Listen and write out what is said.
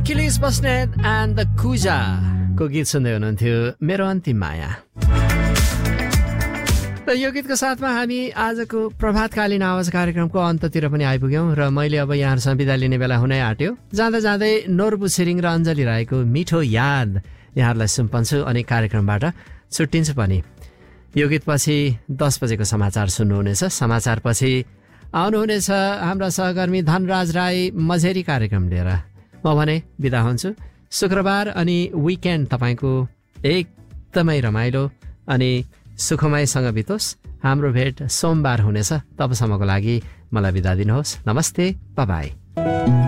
Akhilesh Basnet and the कुजा को गीत सुन्दै हुनुहुन्थ्यो मेरो अन्तिम माया। र यो गीतको साथमा हामी आजको प्रभातकालीन आवाज कार्यक्रमको अन्ततिर पनि आइपुग्यौँ र मैले अब यहाँहरूसँग बिदा लिने बेला हुनै आँट्यो। जाँदा जाँदै नोर्बु छिरिङ र अञ्जली राईको मिठो याद यहाँहरूलाई सुम्पन्छु अनि कार्यक्रमबाट छुट्टिन्छु पनि। यो गीतपछि 10 बजेको समाचार सुन्नुहुनेछ। समाचारपछि आउनुहुनेछ हाम्रा सहकर्मी धनराज राई मझेरी कार्यक्रम लिएर। म भने बिदा हुन्छु। शुक्रबार अनि विकेन्ड तपाईँको एकदमै रमाइलो अनि सुखमयसँग बितोस्। हाम्रो भेट सोमबार हुनेछ। तबसम्मको लागि मलाई बिदा दिनुहोस्। नमस्ते, बाइ बाइ।